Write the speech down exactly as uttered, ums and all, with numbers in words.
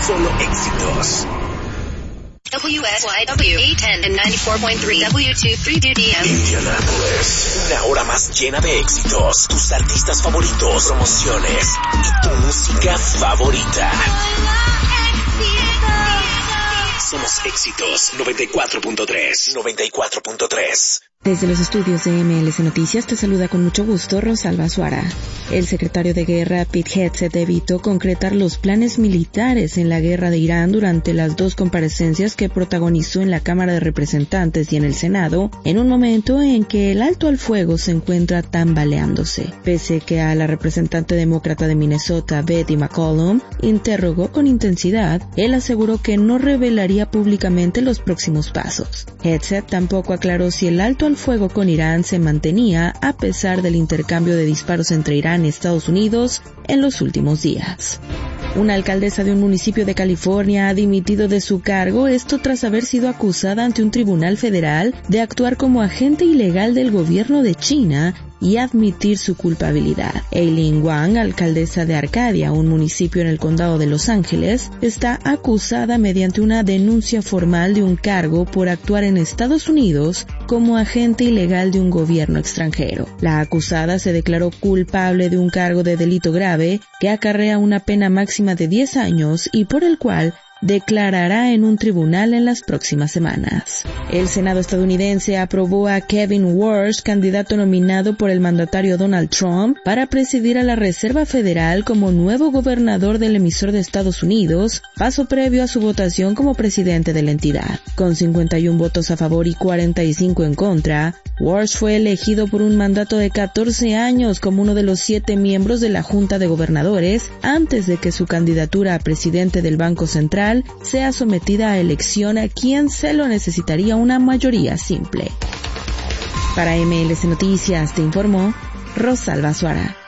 Solo éxitos. W S Y W A ten and ninety-four point three W twenty-three D M. Indianapolis, una hora más llena de éxitos, tus artistas favoritos, promociones y tu música favorita. Somos éxitos noventa y cuatro punto tres. noventa y cuatro punto tres. Desde los estudios de M L C Noticias te saluda con mucho gusto Rosalba Suara. El secretario de Guerra Pete Hegseth evitó concretar los planes militares en la guerra de Irán durante las dos comparecencias que protagonizó en la Cámara de Representantes y en el Senado, en un momento en que el alto al fuego se encuentra tambaleándose. Pese que a la representante demócrata de Minnesota, Betty McCollum, interrogó con intensidad, él aseguró que no revelaría públicamente los próximos pasos. Hegseth tampoco aclaró si el alto al fuego con Irán se mantenía a pesar del intercambio de disparos entre Irán y Estados Unidos en los últimos días. Una alcaldesa de un municipio de California ha dimitido de su cargo, esto tras haber sido acusada ante un tribunal federal de actuar como agente ilegal del gobierno de China y admitir su culpabilidad. Eileen Wang, alcaldesa de Arcadia, un municipio en el condado de Los Ángeles, está acusada mediante una denuncia formal de un cargo por actuar en Estados Unidos como agente ilegal de un gobierno extranjero. La acusada se declaró culpable de un cargo de delito grave que acarrea una pena máxima de diez años y por el cual declarará en un tribunal en las próximas semanas. El Senado estadounidense aprobó a Kevin Warsh, candidato nominado por el mandatario Donald Trump, para presidir a la Reserva Federal como nuevo gobernador del emisor de Estados Unidos, paso previo a su votación como presidente de la entidad. Con cincuenta y uno votos a favor y cuarenta y cinco en contra, Warsh fue elegido por un mandato de catorce años como uno de los siete miembros de la Junta de Gobernadores, antes de que su candidatura a presidente del Banco Central sea sometida a elección, a quien se lo necesitaría una mayoría simple. Para M L C Noticias te informó Rosalba Suara.